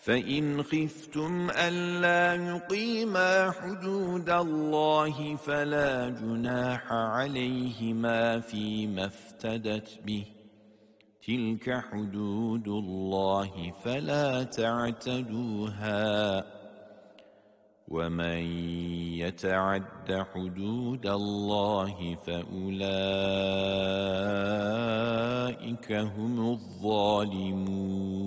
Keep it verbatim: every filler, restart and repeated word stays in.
فإن خفتم ألا يقيما حدود الله فلا جناح عليهما فيما افتدت به تلك حدود الله فلا تعتدوها ومن يتعد حدود الله فأولئك هم الظالمون